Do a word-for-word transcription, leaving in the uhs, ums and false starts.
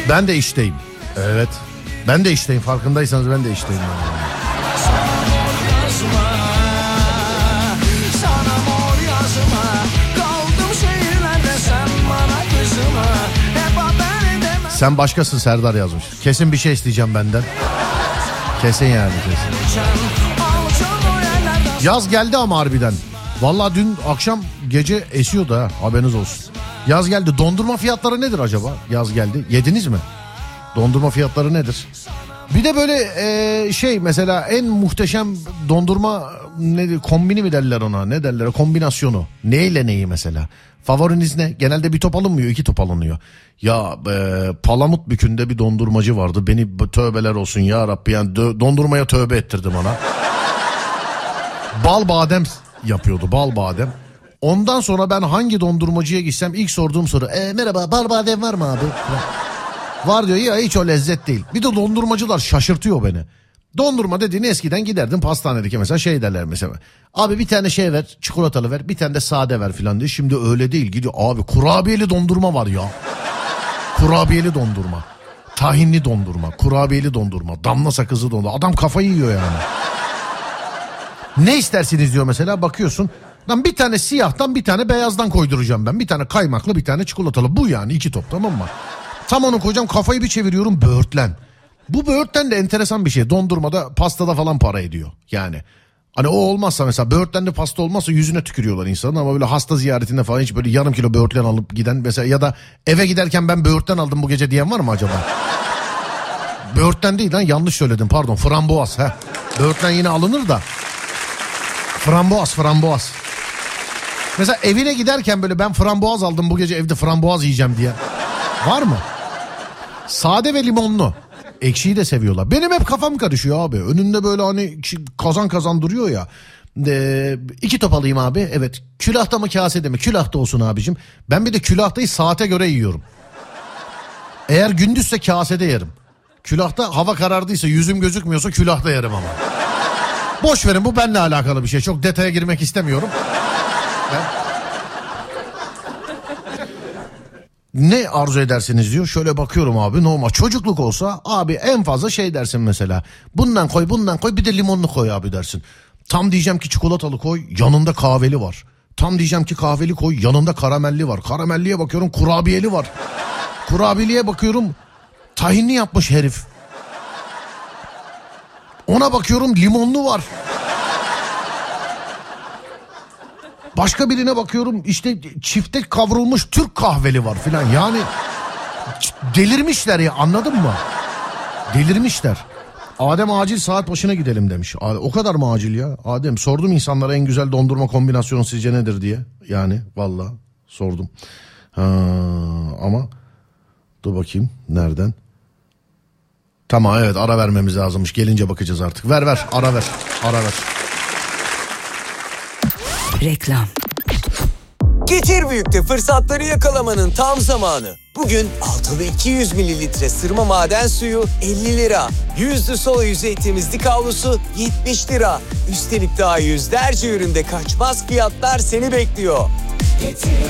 Ben de işteyim. Evet. Ben de işteyim, farkındaysanız ben de işteyim. Yani. Sen başkasın Serdar yazmış. Kesin bir şey isteyeceğim benden. Kesin yani kesin. Yaz geldi ama harbiden. Vallahi dün akşam gece esiyordu ha, haberiniz olsun. Yaz geldi. Dondurma fiyatları nedir acaba? Yaz geldi. Yediniz mi? Dondurma fiyatları nedir? Bir de böyle e, şey mesela en muhteşem dondurma ne, kombini mi derler ona? Ne derler? Kombinasyonu. Neyle neyi mesela? Favoriniz ne? Genelde bir top alınmıyor, iki top alınıyor. Ya e, Palamutbükü'nde bir dondurmacı vardı. Beni tövbeler olsun ya Rabbi. Yani dö- dondurmaya tövbe ettirdi bana. Bal badem yapıyordu, bal badem. Ondan sonra ben hangi dondurmacıya gitsem ilk sorduğum soru e, merhaba bal badem var mı abi? Var diyor ya, hiç o lezzet değil. Bir de dondurmacılar şaşırtıyor beni. Dondurma dediğin eskiden giderdim pastanedeki mesela şey derler mesela. Abi bir tane şey ver, çikolatalı ver, bir tane de sade ver filan diye. Şimdi öyle değil, gidiyor abi kurabiyeli dondurma var ya. Kurabiyeli dondurma, tahinli dondurma, kurabiyeli dondurma, damla sakızlı dondurma. Adam kafayı yiyor yani. Ne istersiniz diyor mesela, bakıyorsun. Lan bir tane siyahtan bir tane beyazdan koyduracağım ben. Bir tane kaymaklı bir tane çikolatalı, bu yani iki top, tamam mı? Tam onu koyacağım, kafayı bir çeviriyorum, böğürtlen. Bu böğürtlen de enteresan bir şey. Dondurmada, pastada falan para ediyor yani. Hani o olmazsa mesela, böğürtlenli pasta olmazsa yüzüne tükürüyorlar insanın, ama böyle hasta ziyaretinde falan hiç böyle yarım kilo böğürtlen alıp giden mesela, ya da eve giderken ben böğürtlen aldım bu gece diyen var mı acaba? Böğürtlen değil lan, yanlış söyledim pardon, framboaz. Heh. Böğürtlen yine alınır da. Framboaz, framboaz. Mesela evine giderken böyle ben framboaz aldım bu gece, evde framboaz yiyeceğim diye. Var mı? Sade ve limonlu. Ekşiyi de seviyorlar. Benim hep kafam karışıyor abi. Önünde böyle hani kazan kazan duruyor ya. Ee, iki top alayım abi. Evet. Külahta mı kasede mi? Külahta olsun abicim. Ben bir de külahtayı saate göre yiyorum. Eğer gündüzse kasede yerim. Külahta hava karardıysa, yüzüm gözükmüyorsa külahta yerim ama. Boş verin, bu benimle alakalı bir şey. Çok detaya girmek istemiyorum. Ben... Ne arzu edersiniz diyor. Şöyle bakıyorum abi, normal çocukluk olsa abi en fazla şey dersin mesela. Bundan koy, bundan koy, bir de limonlu koy abi dersin. Tam diyeceğim ki çikolatalı koy, yanında kahveli var. Tam diyeceğim ki kahveli koy, yanında karamelli var. Karamelliye bakıyorum, kurabiyeli var. Kurabiyeliye bakıyorum, tahinli yapmış herif. Ona bakıyorum, limonlu var. Başka birine bakıyorum, işte çifte kavrulmuş Türk kahveli var filan. Yani delirmişler ya, anladın mı? Delirmişler. Adem acil saat başına gidelim demiş. O kadar mı acil ya? Adem, sordum insanlara en güzel dondurma kombinasyonu sizce nedir diye. Yani vallahi sordum. Ha, ama dur bakayım nereden? Tamam, evet, ara vermemiz lazımmış. Gelince bakacağız artık. Ver ver, ara ver. Ara ver. Reklam. Getir Büyük'te fırsatları yakalamanın tam zamanı. Bugün altılı iki yüz mililitre sırma maden suyu elli lira. Yüzlü solo yüzey temizlik havlusu yetmiş lira. Üstelik daha yüzlerce üründe kaçmaz fiyatlar seni bekliyor. Getir.